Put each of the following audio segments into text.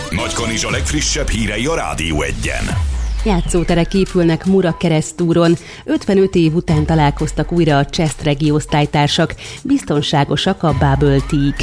Nagykanizsa a legfrissebb hírei a Rádió 1-en. Játszóterek épülnek Murakeresztúron. 55 év után találkoztak újra a Csesztregi osztálytársak. Biztonságosak a Bubble Tea-k.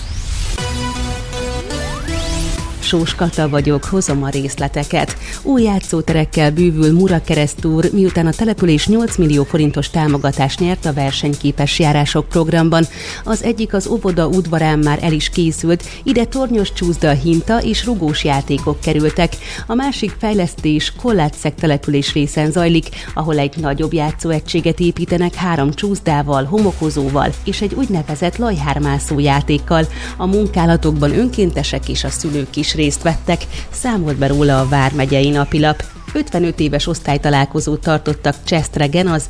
Sós Kata vagyok, hozom a részleteket. Új játszóterekkel bővül Murakeresztúr, miután a település 8 millió forintos támogatást nyert a versenyképes járások programban. Az egyik az óvoda udvarán már el is készült, ide tornyos csúszda, hinta és rugós játékok kerültek. A másik fejlesztés Kollácszeg település részen zajlik, ahol egy nagyobb játszóegységet építenek 3 csúszdával, homokozóval és egy úgynevezett lajhármászó játékkal. A munkálatokban önkéntesek és a szülők is részt vettek, számolt be róla a Vármegyei Napilap. 55 éves osztálytalálkozót tartottak Csesztregen az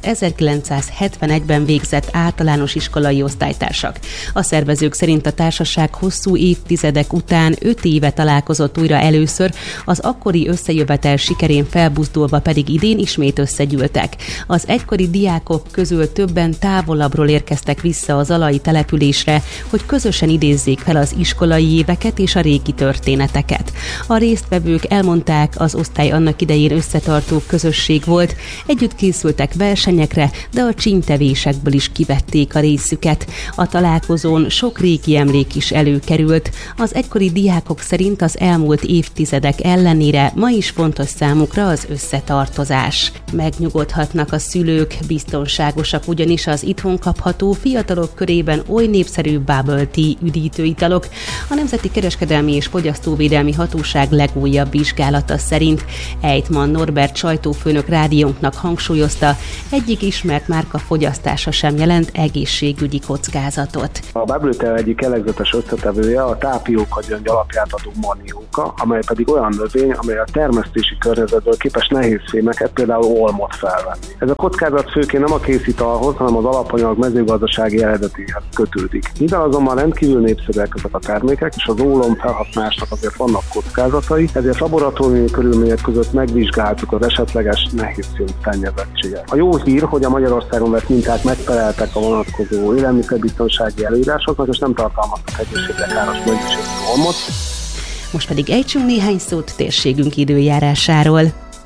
1971-ben végzett általános iskolai osztálytársak. A szervezők szerint a társaság hosszú évtizedek után 5 éve találkozott újra először, az akkori összejövetel sikerén felbuzdulva pedig idén ismét összegyűltek. Az egykori diákok közül többen távolabbról érkeztek vissza az alai településre, hogy közösen idézzék fel az iskolai éveket és a régi történeteket. A résztvevők elmondták, az osztály annak idején összetartó közösség volt, együtt készültek versenyekre, de a csínytevésekből is kivették a részüket. A találkozón sok régi emlék is előkerült. Az egykori diákok szerint az elmúlt évtizedek ellenére ma is fontos számukra az összetartozás. Megnyugodhatnak a szülők, biztonságosak ugyanis az itthon kapható, fiatalok körében oly népszerű Bubble Tea üdítőitalok. A Nemzeti Kereskedelmi és Fogyasztóvédelmi Hatóság legújabb vizsgálata szerint Ejtman Norbert sajtófőnök rádiónknak hangsúlyozta, egyik ismert márka fogyasztása sem jelent egészségügyi kockázatot. A Bubble Tea egyik jellegzetes összetevője a tápióka gyöngy alapját adó manióka, amely pedig olyan növény, amely a termesztési környezetből képes nehéz fémeket, például olmot felvenni. Ez a kockázat főként nem a készítalhoz, hanem az alapanyag mezőgazdasági eredetéhez kötődik. Mivel azonban rendkívül népszerűek ezek a termékek, és az ólom felhasználásnak azért vannak kockázatai, ezért laboratóriumi körülmények között megvizsgáltuk az esetleges nehézfém szennyezettséget. A jó hír, hogy a Magyarországon vett minták megfeleltek a vonatkozó élelmiszerbiztonsági előírásoknak, és nem tartalmaztak egészségre káros mennyiségű olmot. Most pedig ejtsünk néhány szót térségünk időjárásáról.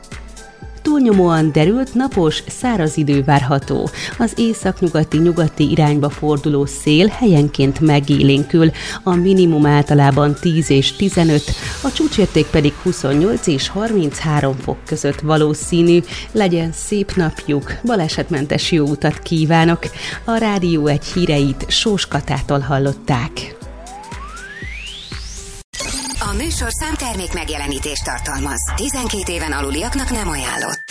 Túlnyomóan derült, napos, száraz idő várható. Az északnyugati-nyugati irányba forduló szél helyenként megélénkül, a minimum általában 10 és 15, a csúcsérték pedig 28 és 33 fok között valószínű. Legyen szép napjuk, balesetmentes jó utat kívánok! A Rádió 1 híreit Sós Katától hallották. A műsorszám termék megjelenítést tartalmaz. 12 éven aluliaknak nem ajánlott.